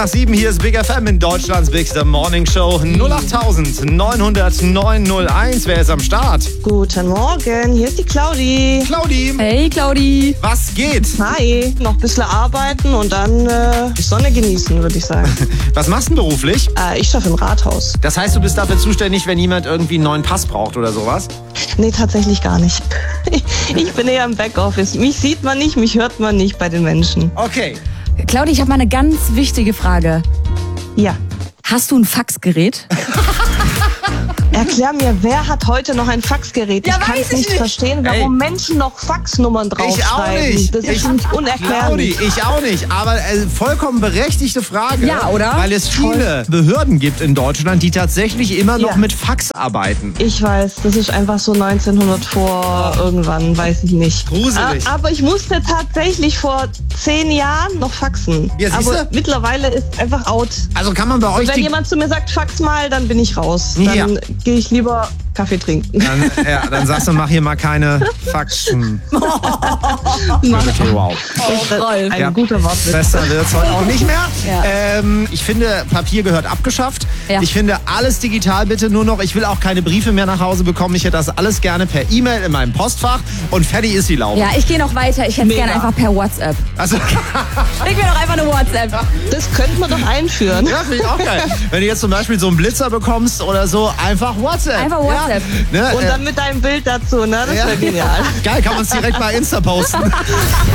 Nach 7, hier ist Big FM in Deutschlands Bigste Morning Show. 08900 Wer ist am Start? Guten Morgen, hier ist die Claudi. Claudi. Hey Claudi. Was geht? Hi, noch ein bisschen arbeiten und dann die Sonne genießen, würde ich sagen. Was machst du denn beruflich? Ich arbeite im Rathaus. Das heißt, du bist dafür zuständig, wenn jemand irgendwie einen neuen Pass braucht oder sowas? Nee, tatsächlich gar nicht. Ich bin eher im Backoffice. Mich sieht man nicht, mich hört man nicht bei den Menschen. Okay. Claudi, ich habe mal eine ganz wichtige Frage. Ja. Hast du ein Faxgerät? Erklär mir, wer hat heute noch ein Faxgerät? Ja, ich kann weiß es ich nicht nicht. verstehen, warum Menschen noch Faxnummern draufschreiben. Ich auch nicht. Das ist für mich unerklärlich. Claudi, ich auch nicht. Aber vollkommen berechtigte Frage. Ja, oder? Weil es viele Behörden gibt in Deutschland, die tatsächlich immer noch mit Fax arbeiten. Ich weiß, das ist einfach so 1900 vor irgendwann, weiß ich nicht. Gruselig. Aber ich musste tatsächlich vor 10 Jahren noch faxen. Ja, siehste? Aber mittlerweile ist einfach out. Also kann man bei euch Wenn die... jemand zu mir sagt, fax mal, dann bin ich raus. Dann Ja. gehe ich lieber Kaffee trinken. Dann sagst du, mach hier mal keine Faxen. Okay, wow. Rolf. Ein guter Wortwitz. Besser wird's heute auch nicht mehr. Ja. Ich finde, Papier gehört abgeschafft. Ja. Ich finde, alles digital bitte nur noch. Ich will auch keine Briefe mehr nach Hause bekommen. Ich hätte das alles gerne per E-Mail in meinem Postfach und fertig ist die Laube. Ja, ich gehe noch weiter. Ich hätte es gerne einfach per WhatsApp. Also, Schick mir doch einfach eine WhatsApp. Das könnte man doch einführen. ja, finde ich auch geil. Wenn du jetzt zum Beispiel so einen Blitzer bekommst oder so, einfach WhatsApp. Einfach WhatsApp. Ja, ne, Und dann mit deinem Bild dazu, ne? Das wäre genial. Geil, kann man es direkt bei Insta posten.